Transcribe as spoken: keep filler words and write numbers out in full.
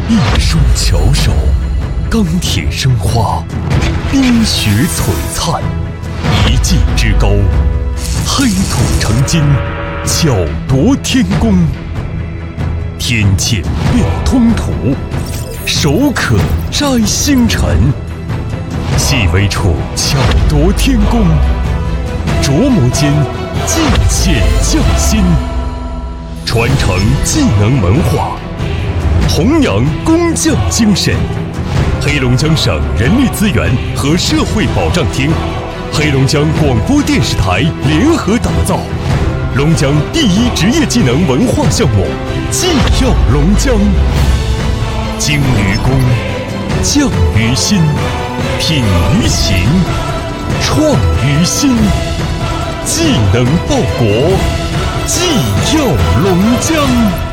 一双巧手，钢铁生花，冰雪璀璨，一技之高，黑土成金，巧夺天工。天堑变通途，手可摘星辰。细微处巧夺天工，琢磨间尽显匠心。传承技能文化，弘扬工匠精神。黑龙江省人力资源和社会保障厅、黑龙江广播电视台联合打造龙江第一职业技能文化项目“技耀龙江”。精于工，匠于心，品于行，创于心。技能报国，技耀龙江。